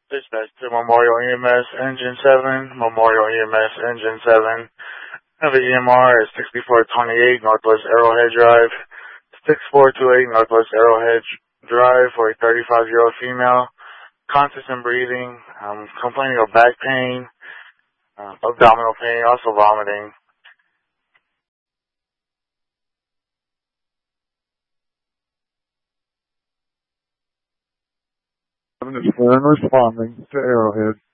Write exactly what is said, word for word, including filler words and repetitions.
Dispatch to Memorial E M S Engine seven, Memorial E M S Engine seven. Have a E M R at sixty-four twenty-eight Northwest Arrowhead Drive, sixty-four twenty-eight Northwest Arrowhead Drive for a thirty-five-year-old female, conscious and breathing, um, complaining of back pain, uh, abdominal pain, also vomiting. Seven is responding to Arrowhead.